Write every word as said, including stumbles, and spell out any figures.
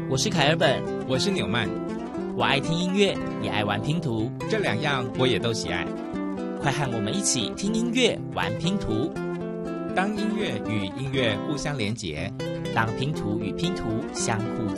我是凯尔本， 我是纽曼。 我爱听音乐，也爱玩拼图， 这两样我也都喜爱。 快和我们一起听音乐，玩拼图。 当音乐与音乐互相连结， 当拼图与拼图相互